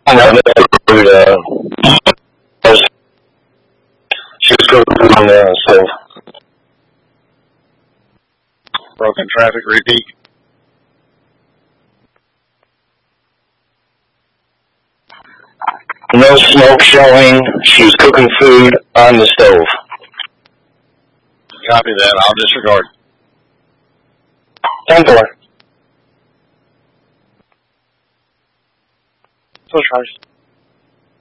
She was cooking on the stove. Broken traffic, repeat. No smoke showing. She was cooking food on the stove. Copy that. I'll disregard. 10-4. Full charge.